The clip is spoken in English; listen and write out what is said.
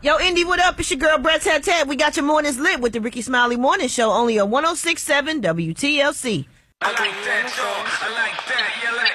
Yo, Indy, what up? It's your girl, Brett Tat. We got your mornings lit with the Ricky Smiley Morning Show, only on 106.7 WTLC. I like that, y'all. I like that. Yeah, like